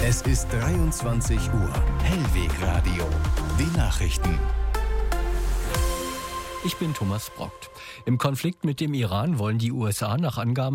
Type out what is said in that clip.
Es ist 23 Uhr. Hellweg Radio. Die Nachrichten. Ich bin Thomas Brockt. Im Konflikt mit dem Iran wollen die USA nach Angaben